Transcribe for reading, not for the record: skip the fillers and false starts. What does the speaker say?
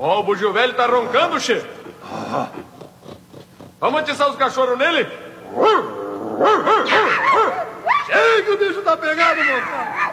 Ó, o bugio velho tá roncando, che. Vamos atiçar os cachorros nele? Chega, o bicho tá pegado, moçada.